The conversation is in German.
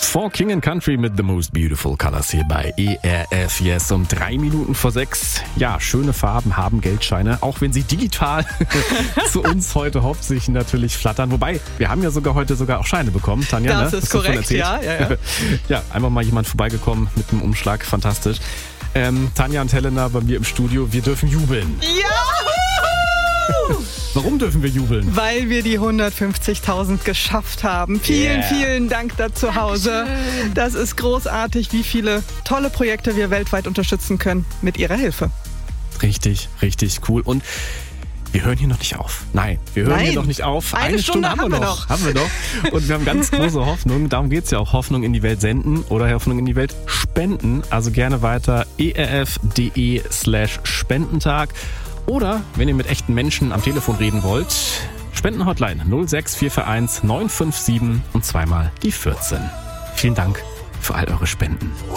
For King and Country mit The Most Beautiful Colors hier bei ERF Yes um 6:03. Ja, schöne Farben haben Geldscheine, auch wenn sie digital zu uns heute hauptsächlich natürlich flattern. Wobei, wir haben ja heute sogar auch Scheine bekommen, Tanja. Das ne? ist korrekt, ja. Ja, einfach mal jemand vorbeigekommen mit einem Umschlag, fantastisch. Tanja und Helena bei mir im Studio, wir dürfen jubeln. Ja! Warum dürfen wir jubeln? Weil wir die 150.000 geschafft haben. Vielen Dank da zu Hause. Dankeschön. Das ist großartig, wie viele tolle Projekte wir weltweit unterstützen können mit Ihrer Hilfe. Richtig, richtig cool. Und wir hören hier noch nicht auf. Nein, wir hören hier noch nicht auf. Eine Stunde haben wir noch. Haben wir noch. Und wir haben ganz große Hoffnung. Darum geht es ja auch. Hoffnung in die Welt senden oder Hoffnung in die Welt spenden. Also gerne weiter erf.de/Spendentag. Oder wenn ihr mit echten Menschen am Telefon reden wollt, Spendenhotline 06441 957 und zweimal die 14. Vielen Dank für all eure Spenden.